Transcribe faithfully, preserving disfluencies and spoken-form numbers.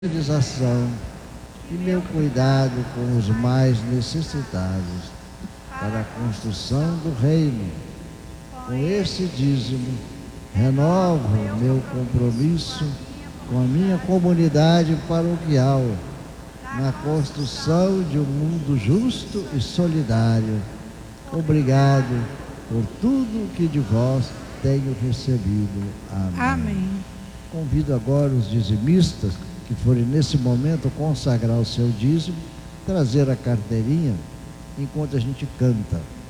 evangelização e meu cuidado com os mais necessitados para a construção do reino. Com esse dízimo, renovo meu compromisso com a minha comunidade paroquial na construção de um mundo justo e solidário. Obrigado por tudo que de vós tenho recebido. Amém. Amém. Convido agora os dizimistas que forem nesse momento consagrar o seu dízimo, trazer a carteirinha enquanto a gente canta.